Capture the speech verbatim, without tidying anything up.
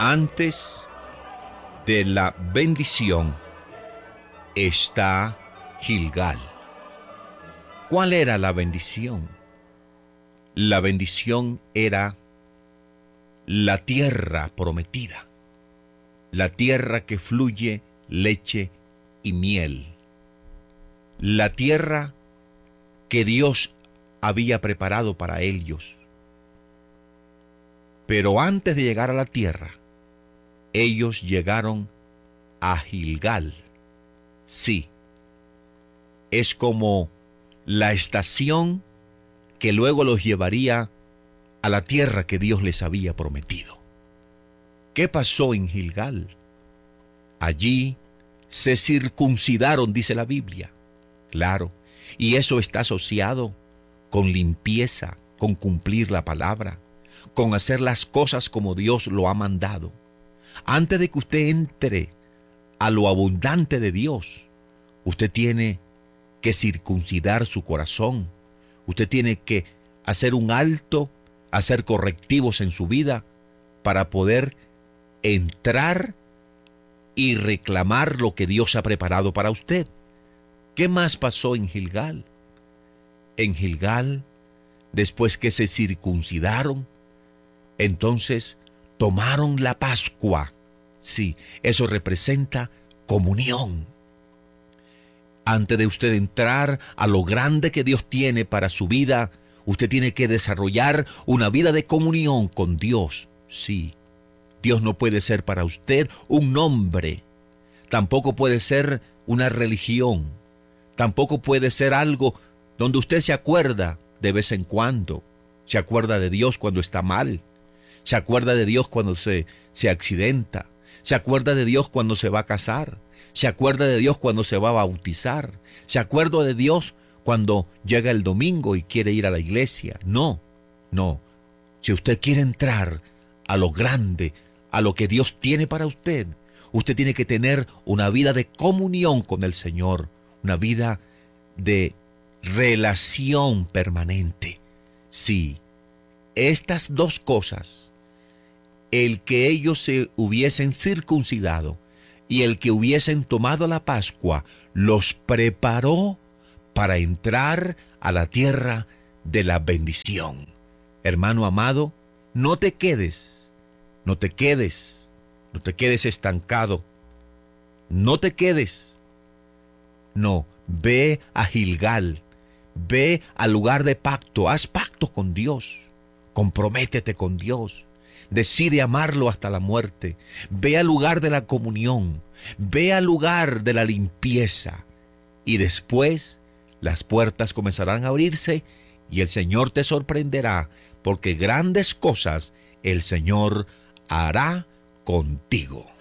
Antes de la bendición está Gilgal. ¿Cuál era la bendición? La bendición era la tierra prometida, la tierra que fluye leche y miel, la tierra que Dios había preparado para ellos. Pero antes de llegar a la tierra, ellos llegaron a Gilgal. Sí, es como la estación que luego los llevaría a la tierra que Dios les había prometido. ¿Qué pasó en Gilgal? Allí se circuncidaron, dice la Biblia. Claro, y eso está asociado con limpieza, con cumplir la palabra, con hacer las cosas como Dios lo ha mandado. Antes de que usted entre a lo abundante de Dios, usted tiene que circuncidar su corazón. Usted tiene que hacer un alto, hacer correctivos en su vida para poder entrar y reclamar lo que Dios ha preparado para usted. ¿Qué más pasó en Gilgal? En Gilgal, después que se circuncidaron, entonces tomaron la Pascua. Sí, eso representa comunión. Antes de usted entrar a lo grande que Dios tiene para su vida, usted tiene que desarrollar una vida de comunión con Dios. Sí, Dios no puede ser para usted un nombre, tampoco puede ser una religión, tampoco puede ser algo donde usted se acuerda de vez en cuando. Se acuerda de Dios cuando está mal, se acuerda de Dios cuando se, se accidenta, se acuerda de Dios cuando se va a casar, se acuerda de Dios cuando se va a bautizar, se acuerda de Dios cuando llega el domingo y quiere ir a la iglesia. No, no. Si usted quiere entrar a lo grande, a lo que Dios tiene para usted, usted tiene que tener una vida de comunión con el Señor, una vida de relación permanente. Sí, estas dos cosas, el que ellos se hubiesen circuncidado y el que hubiesen tomado la Pascua, los preparó para entrar a la tierra de la bendición. Hermano amado, no te quedes, no te quedes, no te quedes estancado, no te quedes. No, ve a Gilgal, ve al lugar de pacto, haz pacto con Dios, comprométete con Dios. Decide amarlo hasta la muerte. Ve al lugar de la comunión. Ve al lugar de la limpieza. Y después las puertas comenzarán a abrirse y el Señor te sorprenderá, porque grandes cosas el Señor hará contigo.